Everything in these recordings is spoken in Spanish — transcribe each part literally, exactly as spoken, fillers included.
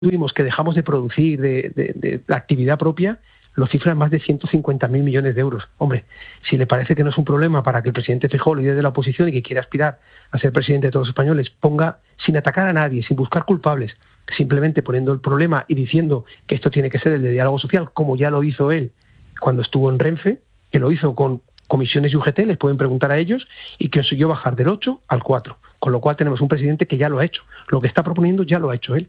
tuvimos que dejamos de producir de, de, de la actividad propia, lo cifran más de ciento cincuenta mil millones de euros. Hombre, si le parece que no es un problema para que el presidente Feijóo, líder de la oposición y que quiere aspirar a ser presidente de todos los españoles, ponga, sin atacar a nadie, sin buscar culpables, simplemente poniendo el problema y diciendo que esto tiene que ser el de diálogo social, como ya lo hizo él cuando estuvo en Renfe, que lo hizo con comisiones y U G T, les pueden preguntar a ellos, y que consiguió bajar del ocho al cuatro. Con lo cual tenemos un presidente que ya lo ha hecho. Lo que está proponiendo ya lo ha hecho él.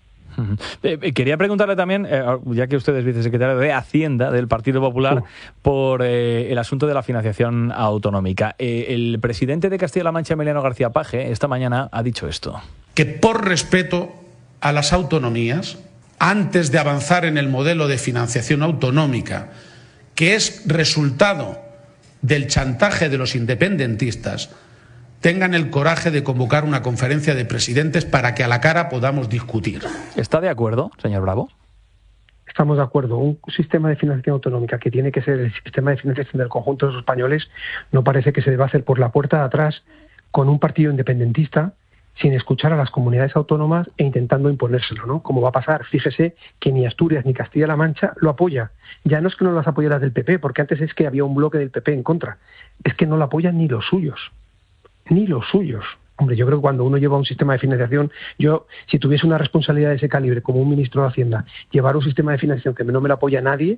Eh, quería preguntarle también, eh, ya que usted es vicesecretario de Hacienda del Partido Popular, sí. por eh, el asunto de la financiación autonómica. Eh, el presidente de Castilla-La Mancha, Emiliano García Paje, esta mañana ha dicho esto. Que por respeto a las autonomías, antes de avanzar en el modelo de financiación autonómica, que es resultado del chantaje de los independentistas, tengan el coraje de convocar una conferencia de presidentes para que a la cara podamos discutir. ¿Está de acuerdo, señor Bravo? Estamos de acuerdo. Un sistema de financiación autonómica que tiene que ser el sistema de financiación del conjunto de los españoles no parece que se deba hacer por la puerta de atrás con un partido independentista, sin escuchar a las comunidades autónomas e intentando imponérselo, ¿no? Como va a pasar, fíjese que ni Asturias ni Castilla-La Mancha lo apoya. Ya no es que no las apoyaras del P P, porque antes es que había un bloque del P P en contra. Es que no lo apoyan ni los suyos. Ni los suyos. Hombre, yo creo que cuando uno lleva un sistema de financiación, yo, si tuviese una responsabilidad de ese calibre como un ministro de Hacienda, llevar un sistema de financiación que no me lo apoya nadie,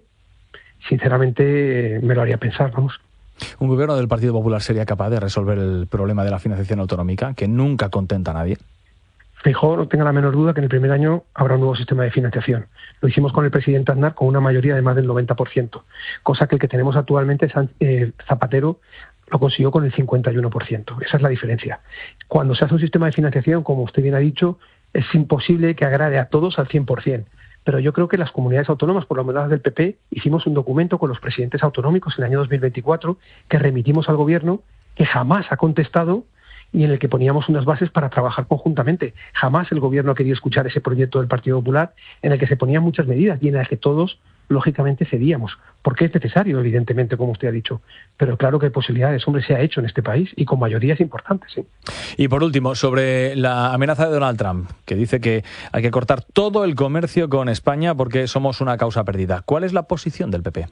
sinceramente me lo haría pensar, vamos. ¿Un gobierno del Partido Popular sería capaz de resolver el problema de la financiación autonómica, que nunca contenta a nadie? Feijóo, no tenga la menor duda que en el primer año habrá un nuevo sistema de financiación. Lo hicimos con el presidente Aznar con una mayoría de más del noventa por ciento, cosa que el que tenemos actualmente, eh, Zapatero, lo consiguió con el cincuenta y uno por ciento. Esa es la diferencia. Cuando se hace un sistema de financiación, como usted bien ha dicho, es imposible que agrade a todos al cien por ciento. Pero yo creo que las comunidades autónomas, por lo menos las del P P, hicimos un documento con los presidentes autonómicos en el año dos mil veinticuatro que remitimos al gobierno, que jamás ha contestado y en el que poníamos unas bases para trabajar conjuntamente. Jamás el gobierno ha querido escuchar ese proyecto del Partido Popular en el que se ponían muchas medidas y en el que todos lógicamente cedíamos, porque es necesario, evidentemente, como usted ha dicho, pero claro que hay posibilidades, hombre, se ha hecho en este país y con mayorías importantes, ¿sí? Y por último, sobre la amenaza de Donald Trump, que dice que hay que cortar todo el comercio con España porque somos una causa perdida. ¿Cuál es la posición del P P?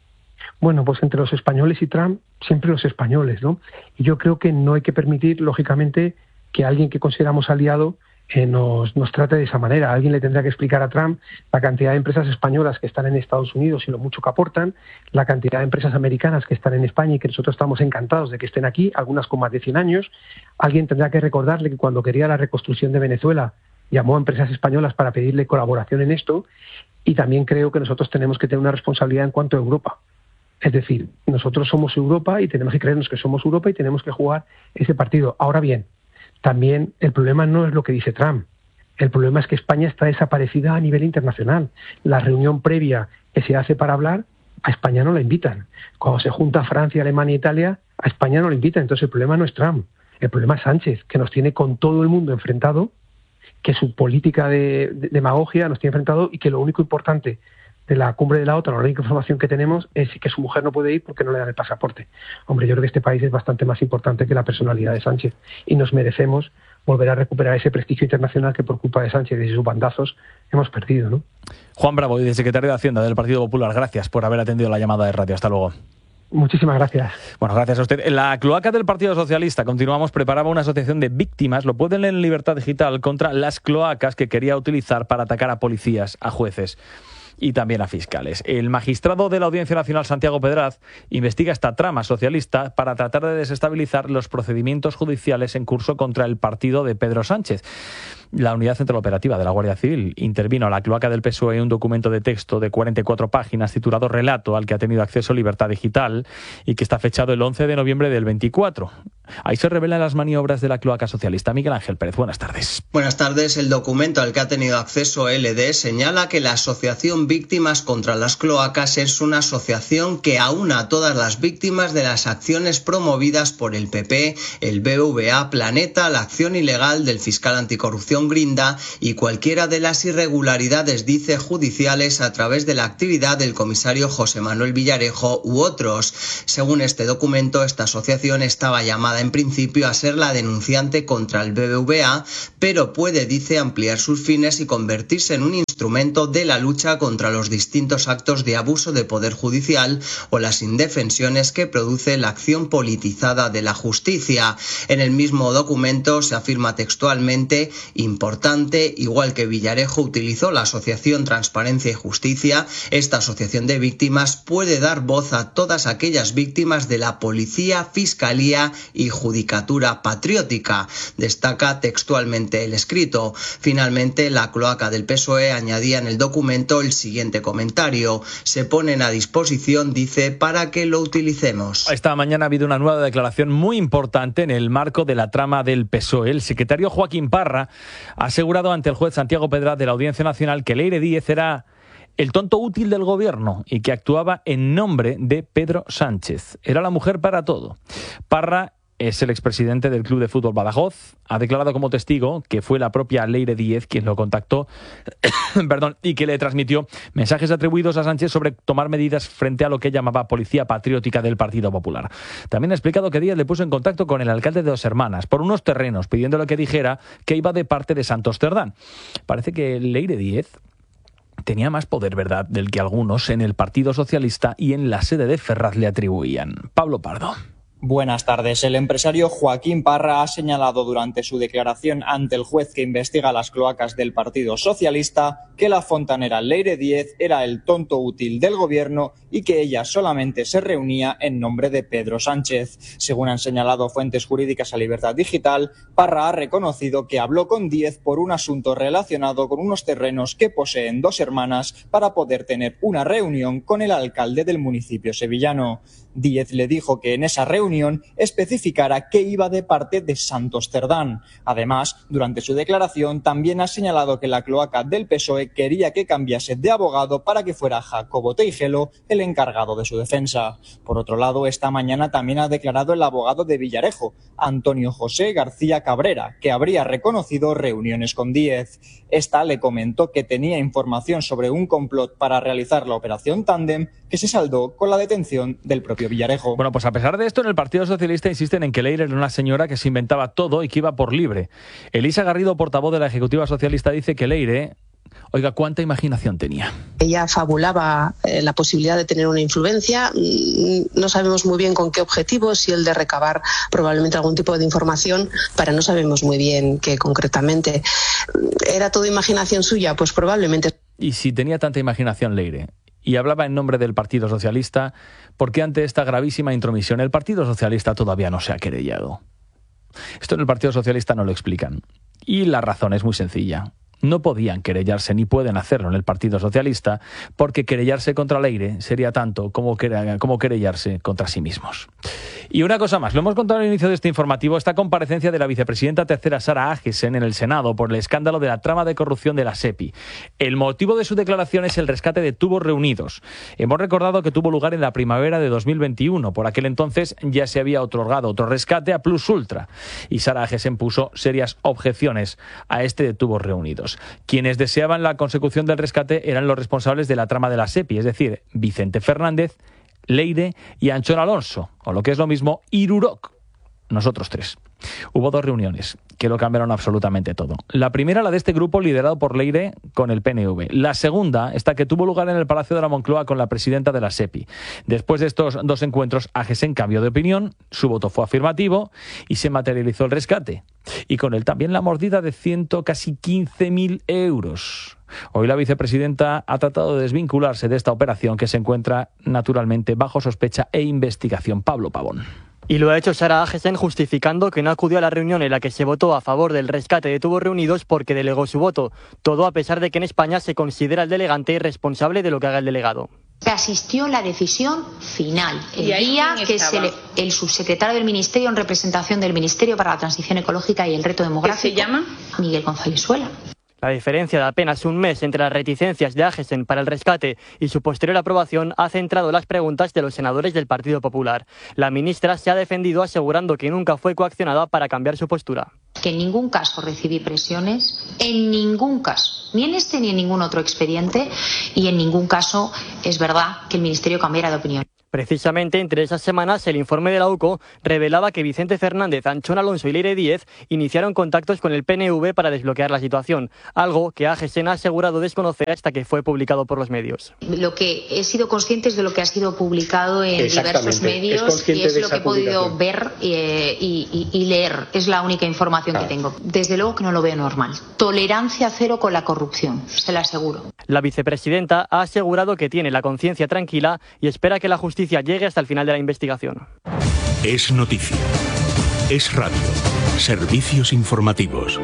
Bueno, pues entre los españoles y Trump, siempre los españoles, ¿no? Y yo creo que no hay que permitir, lógicamente, que alguien que consideramos aliado Eh, nos, nos trate de esa manera. Alguien le tendrá que explicar a Trump la cantidad de empresas españolas que están en Estados Unidos y lo mucho que aportan, la cantidad de empresas americanas que están en España y que nosotros estamos encantados de que estén aquí, algunas con más de cien años. Alguien tendrá que recordarle que cuando quería la reconstrucción de Venezuela llamó a empresas españolas para pedirle colaboración en esto, y también creo que nosotros tenemos que tener una responsabilidad en cuanto a Europa. Es decir, nosotros somos Europa y tenemos que creernos que somos Europa y tenemos que jugar ese partido. Ahora bien, también el problema no es lo que dice Trump. El problema es que España está desaparecida a nivel internacional. La reunión previa que se hace para hablar, a España no la invitan. Cuando se junta Francia, Alemania e Italia, a España no la invitan. Entonces el problema no es Trump. El problema es Sánchez, que nos tiene con todo el mundo enfrentado, que su política de, de demagogia nos tiene enfrentado y que lo único importante de la cumbre de la OTAN, la única información que tenemos es que su mujer no puede ir porque no le dan el pasaporte. Hombre, yo creo que este país es bastante más importante que la personalidad de Sánchez y nos merecemos volver a recuperar ese prestigio internacional que por culpa de Sánchez y sus bandazos hemos perdido, ¿no? Juan Bravo, secretario de Hacienda del Partido Popular, gracias por haber atendido la llamada de radio. Hasta luego. Muchísimas gracias. Bueno, gracias a usted. En la cloaca del Partido Socialista, continuamos, preparaba una asociación de víctimas, lo pueden leer en Libertad Digital, contra las cloacas que quería utilizar para atacar a policías, a jueces y también a fiscales. El magistrado de la Audiencia Nacional, Santiago Pedraz, investiga esta trama socialista para tratar de desestabilizar los procedimientos judiciales en curso contra el partido de Pedro Sánchez. La Unidad Central Operativa de la Guardia Civil intervino a la cloaca del P S O E un documento de texto de cuarenta y cuatro páginas titulado Relato, al que ha tenido acceso Libertad Digital y que está fechado el once de noviembre del veinticuatro. Ahí se revelan las maniobras de la cloaca socialista. Miguel Ángel Pérez, buenas tardes. Buenas tardes. El documento al que ha tenido acceso L D señala que la Asociación Víctimas contra las Cloacas es una asociación que aúna a todas las víctimas de las acciones promovidas por el P P, el B B V A, Planeta, la acción ilegal del fiscal anticorrupción Fundación Grinda y cualquiera de las irregularidades, dice, judiciales a través de la actividad del comisario José Manuel Villarejo u otros. Según este documento, esta asociación estaba llamada en principio a ser la denunciante contra el B B V A, pero puede, dice, ampliar sus fines y convertirse en un instrumento de la lucha contra los distintos actos de abuso de poder judicial o las indefensiones que produce la acción politizada de la justicia. En el mismo documento se afirma textualmente: importante, igual que Villarejo utilizó la asociación Transparencia y Justicia, esta asociación de víctimas puede dar voz a todas aquellas víctimas de la policía, fiscalía y judicatura patriótica. Destaca textualmente el escrito. Finalmente, la cloaca del P S O E añadía en el documento el siguiente comentario: se ponen a disposición, dice, para que lo utilicemos. Esta mañana ha habido una nueva declaración muy importante en el marco de la trama del P S O E. El secretario Joaquín Parra ha asegurado ante el juez Santiago Pedraz de la Audiencia Nacional que Leire Díez era el tonto útil del gobierno y que actuaba en nombre de Pedro Sánchez. Era la mujer para todo. Parra es el expresidente del Club de Fútbol Badajoz. Ha declarado como testigo que fue la propia Leire Díez quien lo contactó perdón, y que le transmitió mensajes atribuidos a Sánchez sobre tomar medidas frente a lo que llamaba policía patriótica del Partido Popular. También ha explicado que Díez le puso en contacto con el alcalde de Dos Hermanas por unos terrenos, pidiéndole que dijera que iba de parte de Santos Cerdán. Parece que Leire Díez tenía más poder, ¿verdad?, del que algunos en el Partido Socialista y en la sede de Ferraz le atribuían. Pablo Pardo. Buenas tardes. El empresario Joaquín Parra ha señalado durante su declaración ante el juez que investiga las cloacas del Partido Socialista que la fontanera Leire Díez era el tonto útil del gobierno y que ella solamente se reunía en nombre de Pedro Sánchez. Según han señalado fuentes jurídicas a Libertad Digital, Parra ha reconocido que habló con Díez por un asunto relacionado con unos terrenos que poseen Dos Hermanas para poder tener una reunión con el alcalde del municipio sevillano. Díez le dijo que en esa reunión especificara que iba de parte de Santos Cerdán. Además, durante su declaración también ha señalado que la cloaca del P S O E quería que cambiase de abogado para que fuera Jacobo Teijelo el encargado de su defensa. Por otro lado, esta mañana también ha declarado el abogado de Villarejo, Antonio José García Cabrera, que habría reconocido reuniones con Díez. Esta le comentó que tenía información sobre un complot para realizar la operación Tándem, que se saldó con la detención del propio Villarejo. Bueno, pues a pesar de esto, en el Partido Socialista insisten en que Leire era una señora que se inventaba todo y que iba por libre. Elisa Garrido, portavoz de la Ejecutiva Socialista, dice que Leire, oiga, ¿cuánta imaginación tenía? Ella fabulaba eh, la posibilidad de tener una influencia. No sabemos muy bien con qué objetivo, si el de recabar probablemente algún tipo de información, para no sabemos muy bien qué concretamente. ¿Era todo imaginación suya? Pues probablemente. Y si tenía tanta imaginación Leire y hablaba en nombre del Partido Socialista, ¿por qué ante esta gravísima intromisión el Partido Socialista todavía no se ha querellado? Esto en el Partido Socialista no lo explican. Y la razón es muy sencilla. No podían querellarse ni pueden hacerlo en el Partido Socialista porque querellarse contra Leire sería tanto como, como querellarse contra sí mismos. Y una cosa más, lo hemos contado al inicio de este informativo, esta comparecencia de la vicepresidenta tercera Sara Agesen en el Senado por el escándalo de la trama de corrupción de la SEPI. El motivo de su declaración es el rescate de tubos reunidos. Hemos recordado que tuvo lugar en la primavera de dos mil veintiuno. Por aquel entonces ya se había otorgado otro rescate a Plus Ultra y Sara Agesen puso serias objeciones a este de tubos reunidos. Quienes deseaban la consecución del rescate eran los responsables de la trama de la SEPI, es decir, Vicente Fernández, Leire y Anchón Alonso, o lo que es lo mismo, Irurok. Nosotros tres. Hubo dos reuniones que lo cambiaron absolutamente todo. La primera, la de este grupo liderado por Leire con el P N V. La segunda, esta que tuvo lugar en el Palacio de la Moncloa con la presidenta de la SEPI. Después de estos dos encuentros, Agesen cambió de opinión, su voto fue afirmativo y se materializó el rescate. Y con él también la mordida de ciento casi quince mil euros. Hoy la vicepresidenta ha tratado de desvincularse de esta operación que se encuentra naturalmente bajo sospecha e investigación. Pablo Pavón. Y lo ha hecho Sara Agesen justificando que no acudió a la reunión en la que se votó a favor del rescate de tubos reunidos porque delegó su voto. Todo a pesar de que en España se considera el delegante responsable de lo que haga el delegado. Se asistió la decisión final, el día que se le, el subsecretario del Ministerio en representación del Ministerio para la Transición Ecológica y el Reto Demográfico. ¿Qué se llama? Miguel González Suela. La diferencia de apenas un mes entre las reticencias de Agesen para el rescate y su posterior aprobación ha centrado las preguntas de los senadores del Partido Popular. La ministra se ha defendido asegurando que nunca fue coaccionada para cambiar su postura. que en ningún caso recibí presiones, en ningún caso, ni en este ni en ningún otro expediente, y en ningún caso es verdad que el Ministerio cambiara de opinión. Precisamente entre esas semanas, el informe de la U C O revelaba que Vicente Fernández, Anchón Alonso y Leire Díez iniciaron contactos con el P N V para desbloquear la situación, algo que A G S E N ha asegurado desconocer hasta que fue publicado por los medios. Lo que he sido consciente es de lo que ha sido publicado en diversos medios es y es lo que he podido ver eh, y, y, y leer. Es la única información claro. que tengo. Desde luego que no lo veo normal. Tolerancia cero con la corrupción, se lo aseguro. La vicepresidenta ha asegurado que tiene la conciencia tranquila y espera que la justicia llegue hasta el final de la investigación. Es noticia. Es radio. Servicios informativos.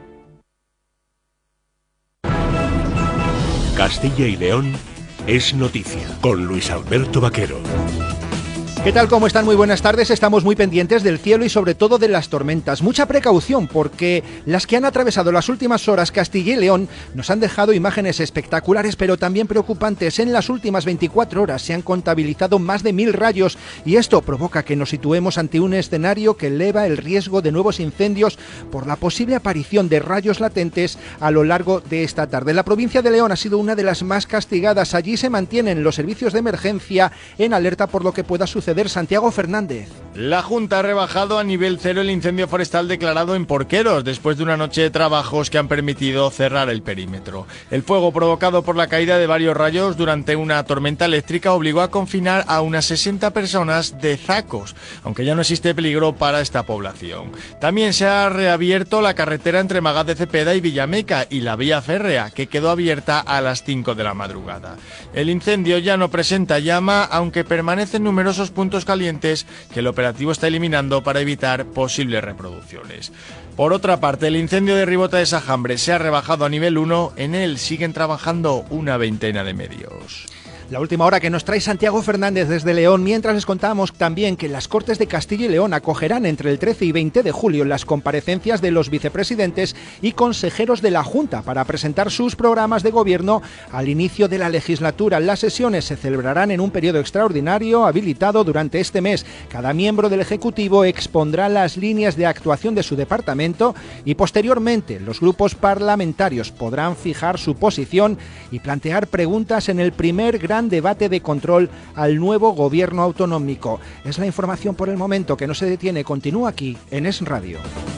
Castilla y León es noticia con Luis Alberto Vaquero. ¿Qué tal? ¿Cómo están? Muy buenas tardes. Estamos muy pendientes del cielo y sobre todo de las tormentas. Mucha precaución porque las que han atravesado las últimas horas Castilla y León nos han dejado imágenes espectaculares pero también preocupantes. En las últimas veinticuatro horas se han contabilizado más de mil rayos y esto provoca que nos situemos ante un escenario que eleva el riesgo de nuevos incendios por la posible aparición de rayos latentes a lo largo de esta tarde. La provincia de León ha sido una de las más castigadas. Allí se mantienen los servicios de emergencia en alerta por lo que pueda suceder. Santiago Fernández. La Junta ha rebajado a nivel cero el incendio forestal declarado en Porqueros después de una noche de trabajos que han permitido cerrar el perímetro. El fuego provocado por la caída de varios rayos durante una tormenta eléctrica obligó a confinar a unas sesenta personas de Zacos, aunque ya no existe peligro para esta población. También se ha reabierto la carretera entre Magaz de Cepeda y Villameca y la vía férrea, que quedó abierta a las cinco de la madrugada. El incendio ya no presenta llama, aunque permanecen numerosos puntos puntos calientes que el operativo está eliminando para evitar posibles reproducciones. Por otra parte, el incendio de Ribota de Sajambre se ha rebajado a nivel uno, en él siguen trabajando una veintena de medios. La última hora que nos trae Santiago Fernández desde León, mientras les contamos también que las Cortes de Castilla y León acogerán entre el trece y veinte de julio las comparecencias de los vicepresidentes y consejeros de la Junta para presentar sus programas de gobierno al inicio de la legislatura. Las sesiones se celebrarán en un periodo extraordinario habilitado durante este mes. Cada miembro del Ejecutivo expondrá las líneas de actuación de su departamento y posteriormente los grupos parlamentarios podrán fijar su posición y plantear preguntas en el primer gran debate de control al nuevo gobierno autonómico. Es la información por el momento que no se detiene. Continúa aquí en Es Radio.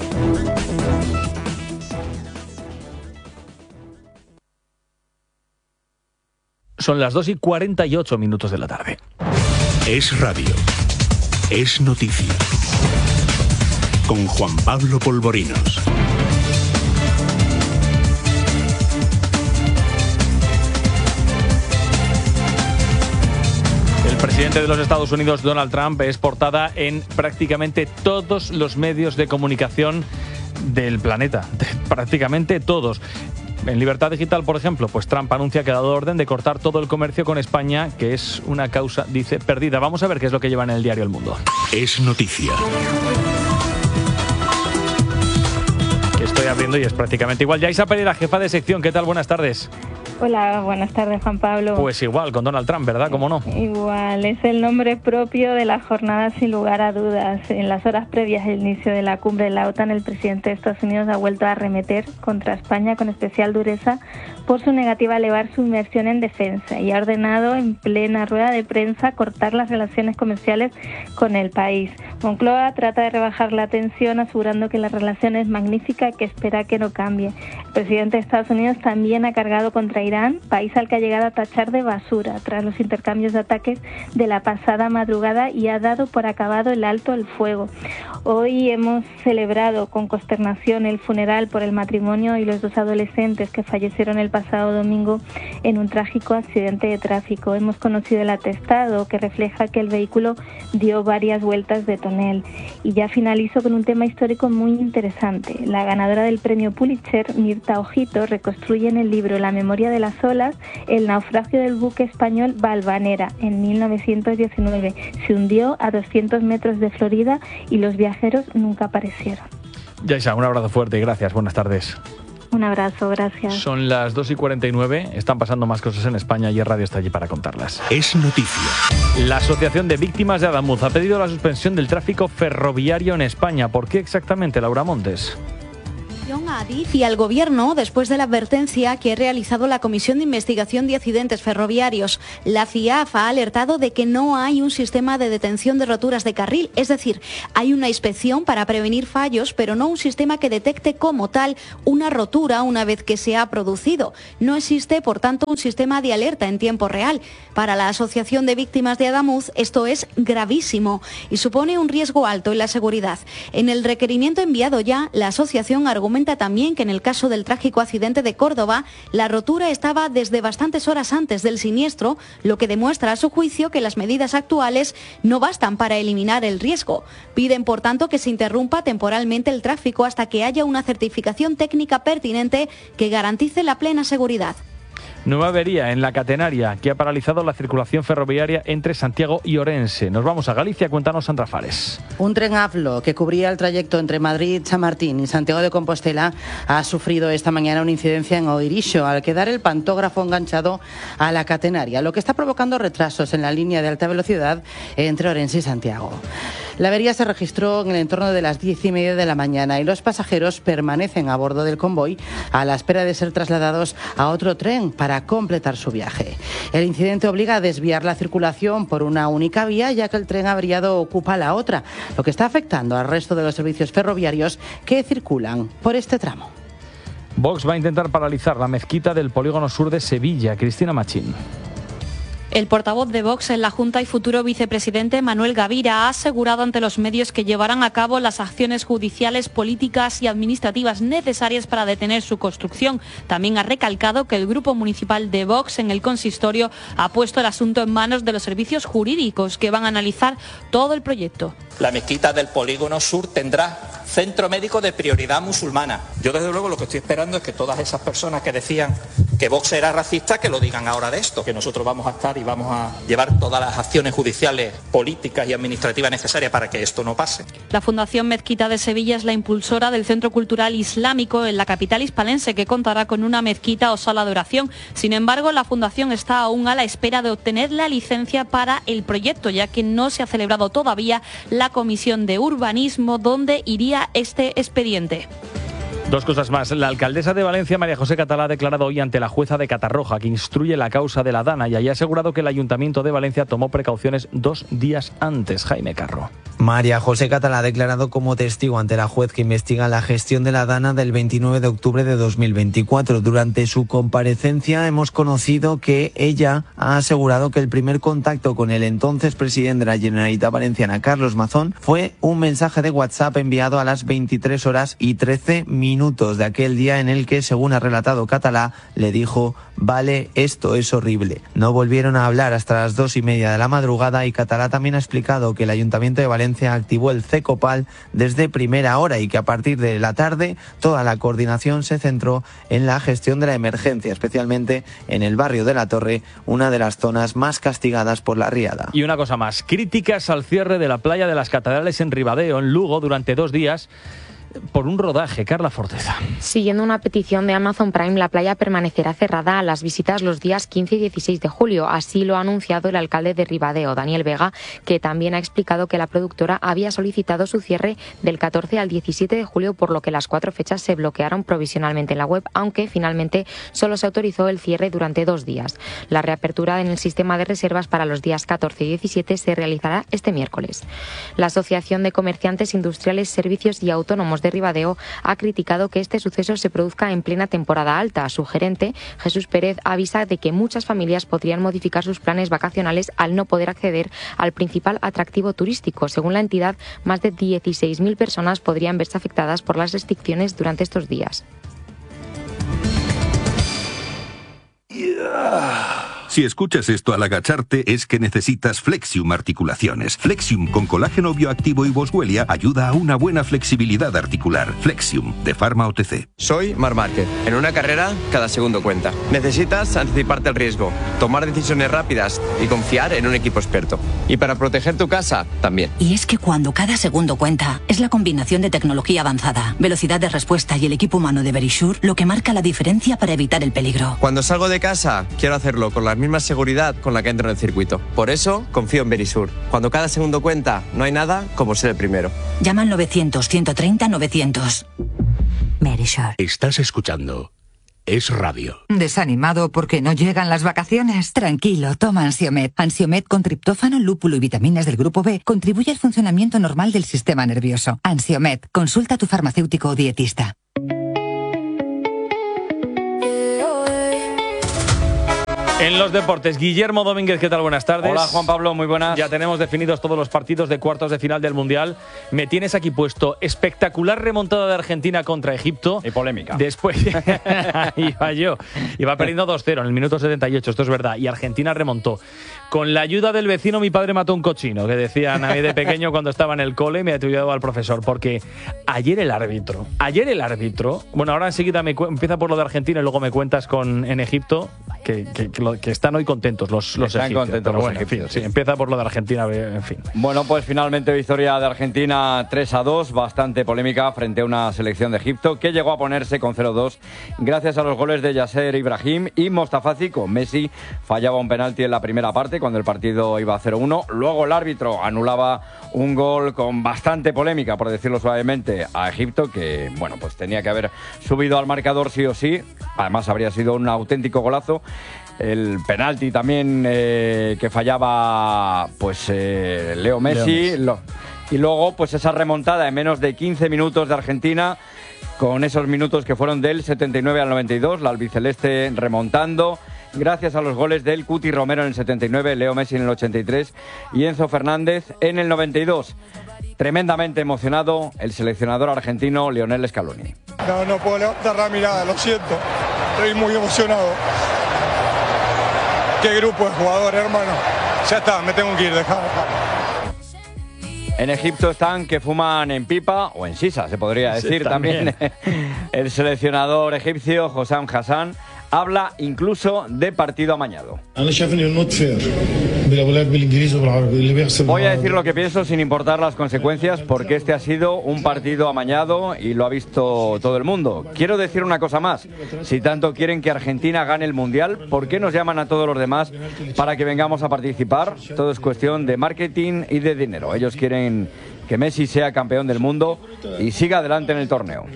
Son las dos y cuarenta y ocho minutos de la tarde. Es radio. Es noticia. Con Juan Pablo Polvorinos. El presidente de los Estados Unidos, Donald Trump, es portada en prácticamente todos los medios de comunicación del planeta, prácticamente todos. En Libertad Digital, por ejemplo, pues Trump anuncia que ha dado orden de cortar todo el comercio con España, que es una causa, dice, perdida. Vamos a ver qué es lo que lleva en el diario El Mundo. Es noticia. Que estoy abriendo y es prácticamente igual. Yaisa Pereira, jefa de sección, ¿qué tal? Buenas tardes. Hola, buenas tardes, Juan Pablo. Pues igual, con Donald Trump, ¿verdad? ¿Cómo no? Igual, es el nombre propio de la jornada sin lugar a dudas. En las horas previas al inicio de la cumbre de la OTAN, el presidente de Estados Unidos ha vuelto a arremeter contra España con especial dureza por su negativa a elevar su inversión en defensa y ha ordenado en plena rueda de prensa cortar las relaciones comerciales con el país. Moncloa trata de rebajar la tensión asegurando que la relación es magnífica y que espera que no cambie. El presidente de Estados Unidos también ha cargado contra Irán, país al que ha llegado a tachar de basura tras los intercambios de ataques de la pasada madrugada y ha dado por acabado el alto el fuego. Hoy hemos celebrado con consternación el funeral por el matrimonio y los dos adolescentes que fallecieron el pasado domingo en un trágico accidente de tráfico. Hemos conocido el atestado que refleja que el vehículo dio varias vueltas de tonel. Y ya finalizo con un tema histórico muy interesante. La ganadora del premio Pulitzer, Mirta Ojito, reconstruye en el libro La memoria de las olas el naufragio del buque español Valvanera en mil novecientos diecinueve. Se hundió a doscientos metros de Florida y los viajeros nunca aparecieron. Yaisa, un abrazo fuerte y gracias. Buenas tardes. Un abrazo, gracias. Son las dos y cuarenta y nueve, están pasando más cosas en España y el radio está allí para contarlas. Es noticia. La Asociación de Víctimas de Adamuz ha pedido la suspensión del tráfico ferroviario en España. ¿Por qué exactamente, Laura Montes? A Adif y al Gobierno después de la advertencia que ha realizado la Comisión de Investigación de Accidentes Ferroviarios. La C I A F ha alertado de que no hay un sistema de detención de roturas de carril, es decir, hay una inspección para prevenir fallos, pero no un sistema que detecte como tal una rotura una vez que se ha producido. No existe, por tanto, un sistema de alerta en tiempo real. Para la Asociación de Víctimas de Adamuz, esto es gravísimo y supone un riesgo alto en la seguridad. En el requerimiento enviado ya, la asociación argumenta también que en el caso del trágico accidente de Córdoba, la rotura estaba desde bastantes horas antes del siniestro, lo que demuestra a su juicio que las medidas actuales no bastan para eliminar el riesgo. Piden, por tanto, que se interrumpa temporalmente el tráfico hasta que haya una certificación técnica pertinente que garantice la plena seguridad. Nueva avería en la catenaria que ha paralizado la circulación ferroviaria entre Santiago y Orense. Nos vamos a Galicia, cuéntanos Sandra Fares. Un tren AFLO que cubría el trayecto entre Madrid, Chamartín y Santiago de Compostela ha sufrido esta mañana una incidencia en Oirixo al quedar el pantógrafo enganchado a la catenaria, lo que está provocando retrasos en la línea de alta velocidad entre Orense y Santiago. La avería se registró en el entorno de las diez y media de la mañana y los pasajeros permanecen a bordo del convoy a la espera de ser trasladados a otro tren para completar su viaje. El incidente obliga a desviar la circulación por una única vía, ya que el tren averiado ocupa la otra, lo que está afectando al resto de los servicios ferroviarios que circulan por este tramo. Vox va a intentar paralizar la mezquita del polígono sur de Sevilla. Cristina Machín. El portavoz de Vox en la Junta y futuro vicepresidente Manuel Gavira ha asegurado ante los medios que llevarán a cabo las acciones judiciales, políticas y administrativas necesarias para detener su construcción. También ha recalcado que el grupo municipal de Vox en el consistorio ha puesto el asunto en manos de los servicios jurídicos que van a analizar todo el proyecto. La mezquita del polígono sur tendrá centro médico de prioridad musulmana. Yo desde luego lo que estoy esperando es que todas esas personas que decían que Vox era racista, que lo digan ahora de esto, que nosotros vamos a estar y vamos a llevar todas las acciones judiciales, políticas y administrativas necesarias para que esto no pase. La Fundación Mezquita de Sevilla es la impulsora del Centro Cultural Islámico en la capital hispalense, que contará con una mezquita o sala de oración. Sin embargo, la Fundación está aún a la espera de obtener la licencia para el proyecto, ya que no se ha celebrado todavía la Comisión de Urbanismo donde iría este expediente. Dos cosas más. La alcaldesa de Valencia, María José Catalá, ha declarado hoy ante la jueza de Catarroja que instruye la causa de la Dana y ha asegurado que el Ayuntamiento de Valencia tomó precauciones dos días antes. Jaime Carro. María José Catalá ha declarado como testigo ante la juez que investiga la gestión de la Dana del veintinueve de octubre de dos mil veinticuatro. Durante su comparecencia hemos conocido que ella ha asegurado que el primer contacto con el entonces presidente de la Generalitat Valenciana, Carlos Mazón, fue un mensaje de WhatsApp enviado a las veintitrés horas y trece minutos de aquel día en el que, según ha relatado Catalá, le dijo: vale, esto es horrible. No volvieron a hablar hasta las dos y media de la madrugada y Catalá también ha explicado que el Ayuntamiento de Valencia activó el CECOPAL desde primera hora y que a partir de la tarde toda la coordinación se centró en la gestión de la emergencia, especialmente en el barrio de La Torre, una de las zonas más castigadas por la riada. Y una cosa más, críticas al cierre de la playa de las Catedrales en Ribadeo, en Lugo, durante dos días por un rodaje. Carla Forteza. Siguiendo una petición de Amazon Prime, la playa permanecerá cerrada a las visitas los días quince y dieciséis de julio. Así lo ha anunciado el alcalde de Ribadeo, Daniel Vega, que también ha explicado que la productora había solicitado su cierre del catorce al diecisiete de julio, por lo que las cuatro fechas se bloquearon provisionalmente en la web, aunque finalmente solo se autorizó el cierre durante dos días. La reapertura en el sistema de reservas para los días catorce y diecisiete se realizará este miércoles. La Asociación de Comerciantes Industriales, Servicios y Autónomos de Ribadeo ha criticado que este suceso se produzca en plena temporada alta. Su gerente, Jesús Pérez, avisa de que muchas familias podrían modificar sus planes vacacionales al no poder acceder al principal atractivo turístico. Según la entidad, más de dieciséis mil personas podrían verse afectadas por las restricciones durante estos días. Yeah. Si escuchas esto al agacharte es que necesitas Flexium Articulaciones. Flexium con colágeno bioactivo y boswellia ayuda a una buena flexibilidad articular. Flexium, de Pharma O T C. Soy Mar Márquez. En una carrera, cada segundo cuenta. Necesitas anticiparte al riesgo, tomar decisiones rápidas y confiar en un equipo experto. Y para proteger tu casa, también. Y es que cuando cada segundo cuenta, es la combinación de tecnología avanzada, velocidad de respuesta y el equipo humano de Verisure lo que marca la diferencia para evitar el peligro. Cuando salgo de casa, quiero hacerlo con la misma seguridad con la que entro en el circuito. Por eso, confío en Verisure. Cuando cada segundo cuenta, no hay nada como ser el primero. Llama al novecientos, ciento treinta, novecientos. Verisure. Estás escuchando Es Radio. ¿Desanimado porque no llegan las vacaciones? Tranquilo, toma Ansiomed. Ansiomed con triptófano, lúpulo y vitaminas del grupo B contribuye al funcionamiento normal del sistema nervioso. Ansiomed, consulta a tu farmacéutico o dietista. En los deportes, Guillermo Domínguez, ¿qué tal? Buenas tardes. Hola, Juan Pablo, muy buenas. Ya tenemos definidos todos los partidos de cuartos de final del Mundial. Me tienes aquí puesto espectacular remontada de Argentina contra Egipto. Y polémica. Después, iba yo, iba perdiendo dos cero en el minuto setenta y ocho, esto es verdad, y Argentina remontó. Con la ayuda del vecino, mi padre mató un cochino, que decían a mí de pequeño cuando estaba en el cole y me ayudaba al profesor, porque ayer el árbitro, ayer el árbitro, bueno, ahora enseguida me cu- empieza por lo de Argentina y luego me cuentas con en Egipto, que, que, que, lo, que están hoy contentos los, los están egipcios. contentos Pero los bueno, egipcios, en fin, sí. sí, empieza por lo de Argentina, en fin. Bueno, pues finalmente victoria de Argentina tres a dos, bastante polémica frente a una selección de Egipto que llegó a ponerse con cero dos gracias a los goles de Yasser Ibrahim y Mostafa Zico. Messi fallaba un penalti en la primera parte cuando el partido iba a cero uno. Luego el árbitro anulaba un gol con bastante polémica, por decirlo suavemente, a Egipto, que bueno, pues tenía que haber subido al marcador sí o sí. Además habría sido un auténtico golazo. El penalti también eh, que fallaba pues eh, Leo Messi. Leo Messi. Lo, y luego pues esa remontada en menos de quince minutos de Argentina, con esos minutos que fueron del setenta y nueve al noventa y dos, la albiceleste remontando gracias a los goles del Cuti Romero en el setenta y nueve, Leo Messi en el ochenta y tres y Enzo Fernández en el noventa y dos. Tremendamente emocionado el seleccionador argentino Lionel Scaloni. No, no puedo levantar la mirada, lo siento. Estoy muy emocionado. Qué grupo de jugadores, hermano. Ya está, me tengo que ir, dejá, dejá. En Egipto están que fuman en pipa, o en sisa, se podría decir sí, también. también. El seleccionador egipcio, Hossam Hassan, habla incluso de partido amañado. Voy a decir lo que pienso sin importar las consecuencias, porque este ha sido un partido amañado y lo ha visto todo el mundo. Quiero decir una cosa más. Si tanto quieren que Argentina gane el Mundial, ¿por qué nos llaman a todos los demás para que vengamos a participar? Todo es cuestión de marketing y de dinero. Ellos quieren que Messi sea campeón del mundo y siga adelante en el torneo.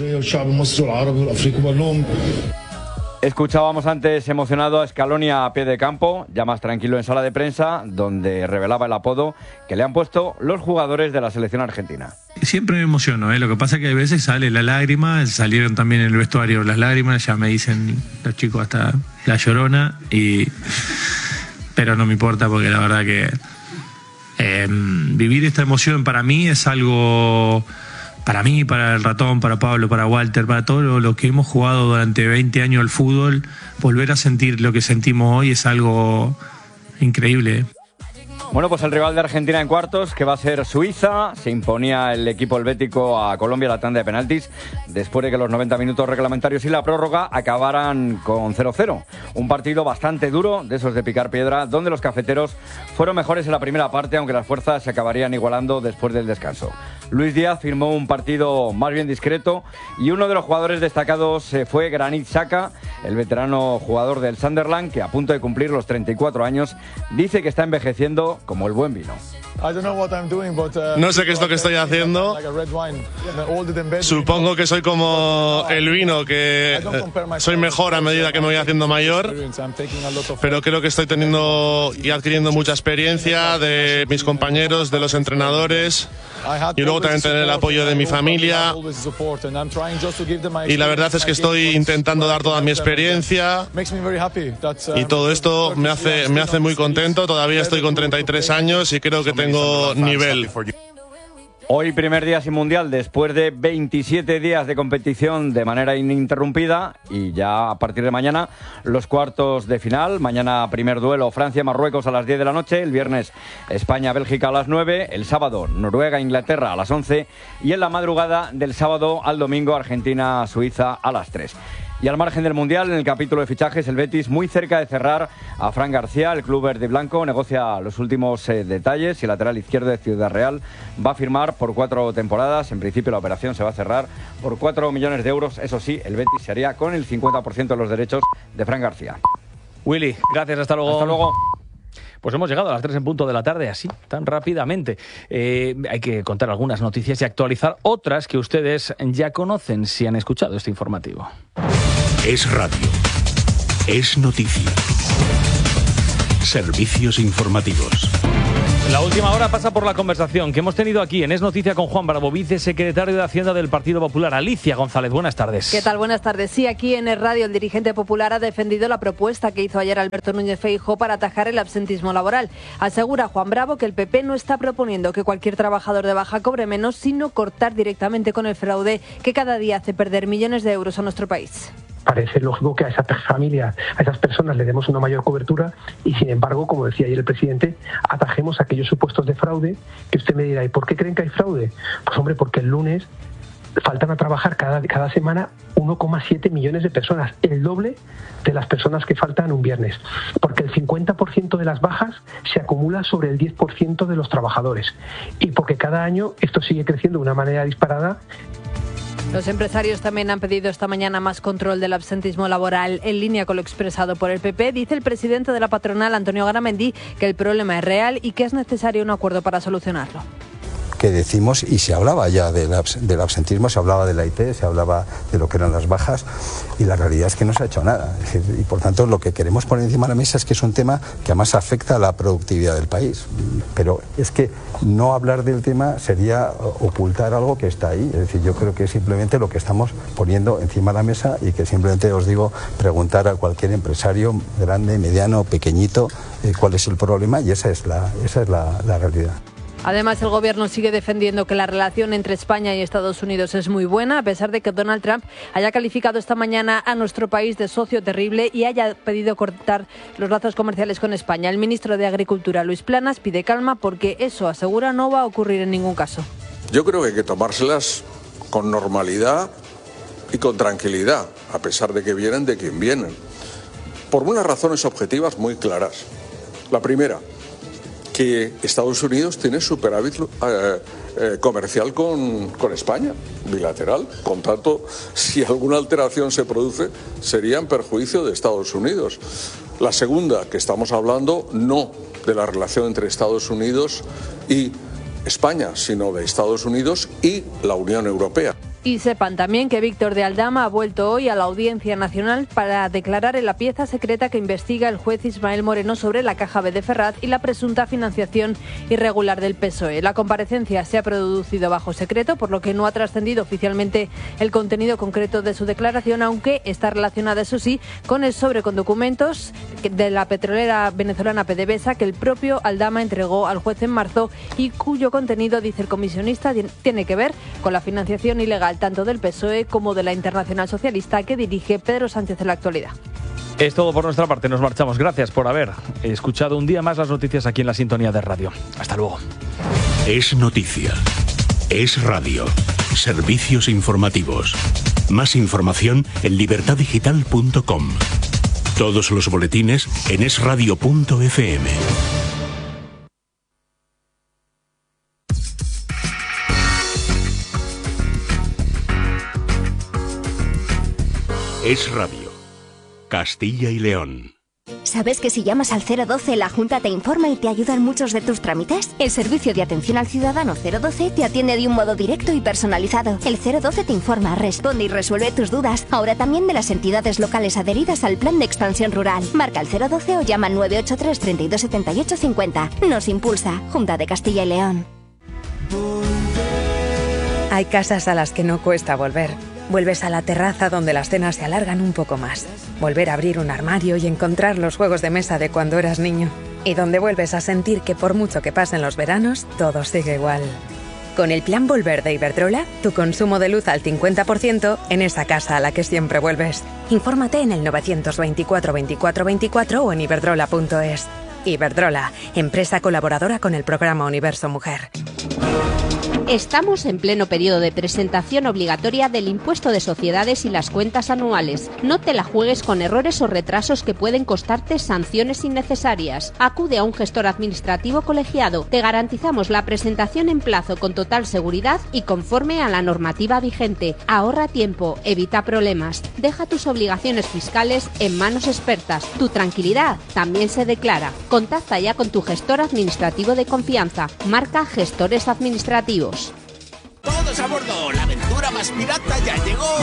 Escuchábamos antes emocionado a Scaloni a pie de campo, ya más tranquilo en sala de prensa, donde revelaba el apodo que le han puesto los jugadores de la selección argentina. Siempre me emociono, ¿eh? Lo que pasa es que a veces sale la lágrima, salieron también en el vestuario las lágrimas, ya me dicen los chicos hasta la llorona, y pero no me importa porque la verdad que eh, vivir esta emoción para mí es algo... Para mí, para el ratón, para Pablo, para Walter, para todo lo, lo que hemos jugado durante veinte años al fútbol, volver a sentir lo que sentimos hoy es algo increíble. Bueno, pues el rival de Argentina en cuartos, que va a ser Suiza, se imponía el equipo helvético a Colombia la tanda de penaltis, después de que los noventa minutos reglamentarios y la prórroga acabaran con cero cero. Un partido bastante duro, de esos de picar piedra, donde los cafeteros fueron mejores en la primera parte, aunque las fuerzas se acabarían igualando después del descanso. Luis Díaz firmó un partido más bien discreto y uno de los jugadores destacados fue Granit Xhaka, el veterano jugador del Sunderland, que a punto de cumplir los treinta y cuatro años, dice que está envejeciendo como el buen vino. No sé qué es lo que estoy haciendo. Supongo que soy como el vino, que soy mejor a medida que me voy haciendo mayor, pero creo que estoy teniendo y adquiriendo mucha experiencia de mis compañeros, de los entrenadores, y luego también tener el apoyo de mi familia. Y la verdad es que estoy intentando dar toda mi experiencia y todo esto me hace, me hace muy contento. Todavía estoy con treinta y tres años y creo que tengo nivel. Hoy primer día sin mundial después de veintisiete días de competición de manera ininterrumpida, y ya a partir de mañana los cuartos de final. Mañana primer duelo Francia-Marruecos a las diez de la noche, el viernes España-Bélgica a las nueve, el sábado Noruega-Inglaterra a las once y en la madrugada del sábado al domingo Argentina-Suiza a las tres. Y al margen del Mundial, en el capítulo de fichajes, el Betis muy cerca de cerrar a Fran García. El club verde y blanco negocia los últimos eh, detalles y el lateral izquierdo de Ciudad Real va a firmar por cuatro temporadas. En principio la operación se va a cerrar por cuatro millones de euros. Eso sí, el Betis se haría con el cincuenta por ciento de los derechos de Fran García. Willy, gracias, hasta luego. Hasta luego. Pues hemos llegado a las tres en punto de la tarde, así, tan rápidamente. Eh, hay que contar algunas noticias y actualizar otras que ustedes ya conocen si han escuchado este informativo. Es radio. Es noticia. Servicios informativos. La última hora pasa por la conversación que hemos tenido aquí en Es Noticia con Juan Bravo, vicesecretario de Hacienda del Partido Popular. Alicia González, buenas tardes. ¿Qué tal? Buenas tardes. Sí, aquí en el radio el dirigente popular ha defendido la propuesta que hizo ayer Alberto Núñez Feijóo para atajar el absentismo laboral. Asegura Juan Bravo que el P P no está proponiendo que cualquier trabajador de baja cobre menos, sino cortar directamente con el fraude que cada día hace perder millones de euros a nuestro país. Parece lógico que a esas familias, a esas personas le demos una mayor cobertura y, sin embargo, como decía ayer el presidente, atajemos aquellos supuestos de fraude que usted me dirá, ¿y por qué creen que hay fraude? Pues hombre, porque el lunes faltan a trabajar cada, cada semana uno coma siete millones de personas, el doble de las personas que faltan un viernes, porque el cincuenta por ciento de las bajas se acumula sobre el diez por ciento de los trabajadores y porque cada año esto sigue creciendo de una manera disparada. Los empresarios también han pedido esta mañana más control del absentismo laboral, en línea con lo expresado por el P P. Dice el presidente de la patronal, Antonio Garamendi, que el problema es real y que es necesario un acuerdo para solucionarlo. Que decimos, y se hablaba ya del, abs del absentismo, se hablaba de la I T, se hablaba de lo que eran las bajas, y la realidad es que no se ha hecho nada. Es decir, y por tanto lo que queremos poner encima de la mesa es que es un tema que además afecta a la productividad del país. Pero es que no hablar del tema sería ocultar algo que está ahí. Es decir, yo creo que es simplemente lo que estamos poniendo encima de la mesa y que simplemente os digo, preguntar a cualquier empresario, grande, mediano, pequeñito, eh, cuál es el problema, y esa es la, esa es la, la realidad. Además, el gobierno sigue defendiendo que la relación entre España y Estados Unidos es muy buena, a pesar de que Donald Trump haya calificado esta mañana a nuestro país de socio terrible y haya pedido cortar los lazos comerciales con España. El ministro de Agricultura, Luis Planas, pide calma porque eso, asegura, no va a ocurrir en ningún caso. Yo creo que hay que tomárselas con normalidad y con tranquilidad, a pesar de que vienen de quien vienen, por unas razones objetivas muy claras. La primera, que Estados Unidos tiene superávit eh, eh, comercial con, con España, bilateral. Con tanto, si alguna alteración se produce, sería en perjuicio de Estados Unidos. La segunda, que estamos hablando no de la relación entre Estados Unidos y España, sino de Estados Unidos y la Unión Europea. Y sepan también que Víctor de Aldama ha vuelto hoy a la Audiencia Nacional para declarar en la pieza secreta que investiga el juez Ismael Moreno sobre la Caja B de Ferraz y la presunta financiación irregular del P S O E. La comparecencia se ha producido bajo secreto, por lo que no ha trascendido oficialmente el contenido concreto de su declaración, aunque está relacionada, eso sí, con el sobre con documentos de la petrolera venezolana PDVSA que el propio Aldama entregó al juez en marzo y cuyo contenido, dice el comisionista, tiene que ver con la financiación ilegal tanto del P S O E como de la Internacional Socialista que dirige Pedro Sánchez en la actualidad. Es todo por nuestra parte, nos marchamos. Gracias por haber escuchado un día más las noticias aquí en la sintonía de radio. Hasta luego. Es noticia. Es radio. Servicios informativos. Más información en libertad digital punto com. Todos los boletines en es radio punto efe eme. Es radio. Castilla y León. ¿Sabes que si llamas al cero doce la Junta te informa y te ayuda en muchos de tus trámites? El servicio de atención al ciudadano cero doce te atiende de un modo directo y personalizado. El cero doce te informa, responde y resuelve tus dudas. Ahora también de las entidades locales adheridas al Plan de Expansión Rural. Marca el cero doce o llama al nueve ocho tres, treinta y dos, setenta y ocho, cincuenta. Nos impulsa Junta de Castilla y León. Hay casas a las que no cuesta volver. Vuelves a la terraza donde las cenas se alargan un poco más. Volver a abrir un armario y encontrar los juegos de mesa de cuando eras niño. Y donde vuelves a sentir que por mucho que pasen los veranos, todo sigue igual. Con el Plan Volver de Iberdrola, tu consumo de luz al cincuenta por ciento en esa casa a la que siempre vuelves. Infórmate en el novecientos veinticuatro, veinticuatro, veinticuatro o en iberdrola punto es. Iberdrola, empresa colaboradora con el programa Universo Mujer. Estamos en pleno periodo de presentación obligatoria del impuesto de sociedades y las cuentas anuales. No te la juegues con errores o retrasos que pueden costarte sanciones innecesarias. Acude a un gestor administrativo colegiado. Te garantizamos la presentación en plazo con total seguridad y conforme a la normativa vigente. Ahorra tiempo, evita problemas. Deja tus obligaciones fiscales en manos expertas. Tu tranquilidad también se declara. Contacta ya con tu gestor administrativo de confianza. Marca Gestores Administrativos. Todos a bordo, la aventura más pirata ya llegó.